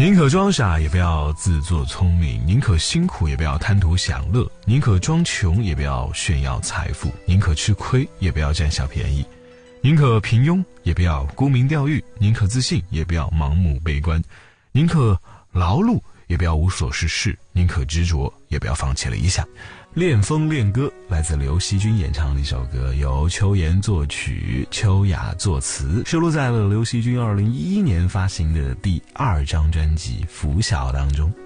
宁可装傻也不要自作聪明，宁可辛苦也不要贪图享乐，宁可装穷也不要炫耀财富，宁可吃亏也不要占小便宜，宁可平庸也不要沽名钓誉，宁可自信也不要盲目悲观，宁可劳碌也不要无所事事，宁可执着也不要放弃理想。恋风恋歌来自刘惜君演唱的一首歌，由秋妍作曲，秋雅作词，收录在了刘惜君2011年发行的第2张专辑《拂晓》当中。